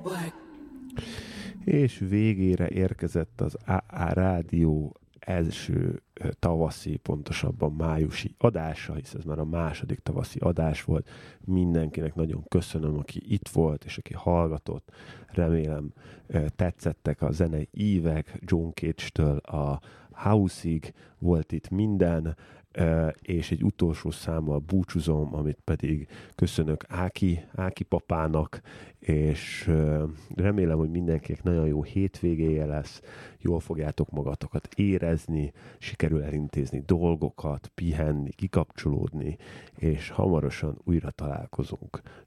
És végére érkezett az AA Rádió első tavaszi, pontosabban májusi adása, hisz ez már a második tavaszi adás volt. Mindenkinek nagyon köszönöm, aki itt volt, és aki hallgatott. Remélem tetszettek a zenei ívek, John Cage-től a House-ig volt itt minden, és egy utolsó számmal búcsúzom, amit pedig köszönök Áki papának, és remélem, hogy mindenkinek nagyon jó hétvégéje lesz, jól fogjátok magatokat érezni, sikerül elintézni dolgokat, pihenni, kikapcsolódni, és hamarosan újra találkozunk.